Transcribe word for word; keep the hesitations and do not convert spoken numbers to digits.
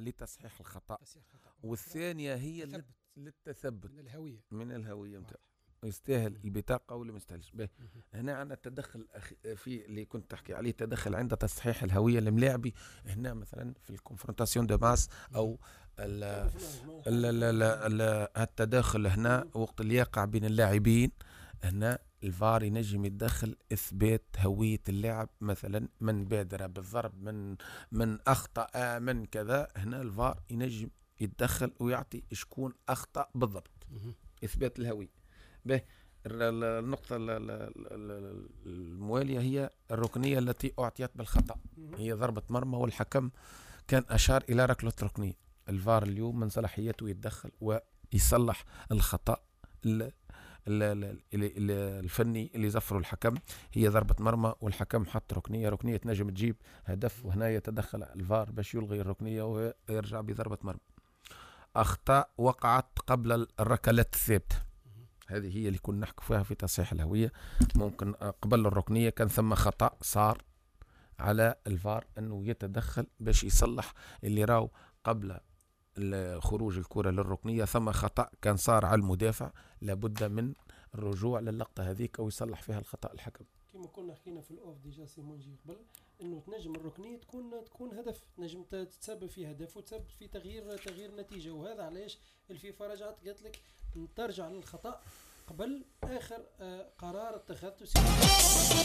لتصحيح الخطأ، تصحيح الخطأ. والثانية هي تثبت. للتثبت من الهوية من الهوية متاعه، واضح. يستاهل البطاقة ولا ما يستاهلش. هنا عندنا التدخل في اللي كنت تحكي عليه، تدخل عند تصحيح الهوية الملاعبي. هنا مثلا في الكونفرونتاسيون دو ماس أو ال ال ال ال التداخل هنا وقت اللي يقع بين اللاعبين، هنا الفار ينجم يتدخل إثبات هوية اللاعب، مثلا من بادر بالضرب، من من أخطأ، من كذا. هنا الفار ينجم يتدخل ويعطي شكون أخطأ بالضبط، إثبات الهوية. به النقطة الموالية هي الركنية التي أعطيت بالخطأ، هي ضربة مرمى والحكم كان أشار إلى ركلة ركنية. الفار اليوم من صلاحيته يتدخل ويصلح الخطأ الفني اللي زفره الحكم. هي ضربة مرمى والحكم حط ركنية، ركنية تنجم تجيب هدف، وهنا يتدخل الفار باش يلغي الركنية ويرجع بضربة مرمى. أخطاء وقعت قبل الركلات الثابتة، هذه هي اللي كنا نحكي فيها في تصحيح الهوية. ممكن قبل الركنية كان ثم خطأ صار، على الفار أنه يتدخل باش يصلح اللي راو قبل خروج الكرة للركنية. ثم خطأ كان صار على المدافع، لابد من الرجوع للقطة هذيك ويصلح فيها الخطأ الحكم. كما كنا حكينا في الأوف ديجا سيمونجي قبل، انه تنجم الركنيه تكون تكون هدف، تنجم تتسبب في هدف وتسبب في تغيير تغيير نتيجه. وهذا علاش الفيفا رجعت قالت لك ترجع للخطا قبل اخر قرار اتخذته